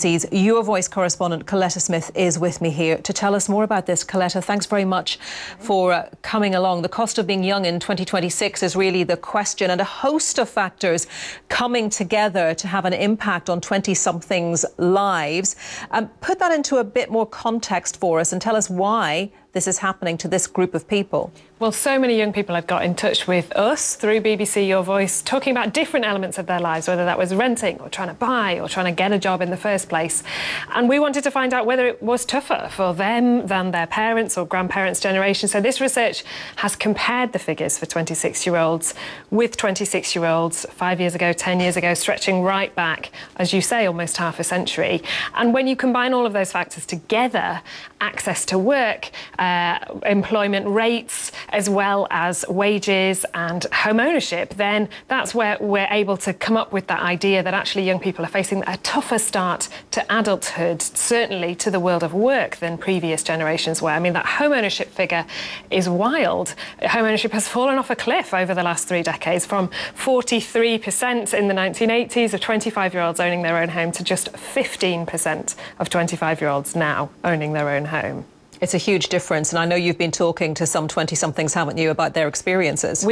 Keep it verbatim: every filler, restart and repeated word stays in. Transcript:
C's Your Voice correspondent Coletta Smith is with me here to tell us more about this. Coletta, thanks very much for uh, coming along. The cost of being young in twenty twenty-six is really the question, and a host of factors coming together to have an impact on twenty-somethings' lives. Um, put that into a bit more context for us and tell us why this is happening to this group of people. Well, so many young people have got in touch with us through B B C Your Voice, talking about different elements of their lives, whether that was renting or trying to buy or trying to get a job in the first place. And we wanted to find out whether it was tougher for them than their parents' or grandparents' generation. So this research has compared the figures for twenty-six-year-olds with twenty-six-year-olds five years ago, ten years ago, stretching right back, as you say, almost half a century. And when you combine all of those factors together, access to work, uh, employment rates, as well as wages and home ownership, then that's where we're able to come up with that idea that actually young people are facing a tougher start to adulthood, certainly to the world of work, than previous generations were. I mean, that home ownership figure is wild. Home ownership has fallen off a cliff over the last three decades, from forty-three percent in the nineteen eighties of twenty-five-year-olds owning their own home to just fifteen percent of twenty-five-year-olds now owning their own home. It's a huge difference, and I know you've been talking to some twenty-somethings, haven't you, about their experiences? We